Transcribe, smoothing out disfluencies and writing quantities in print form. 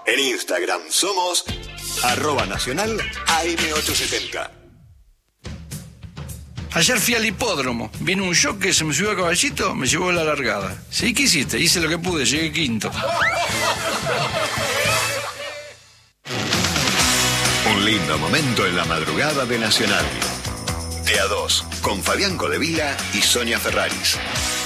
En Instagram somos @nacional AM870. Ayer fui al hipódromo, vino un jockey, se me subió a caballito, me llevó a la largada. Sí, ¿qué hiciste? Hice lo que pude, llegué quinto. Un lindo momento en la madrugada de Nacional. De A2, con Fabián Codevila y Sonia Ferraris.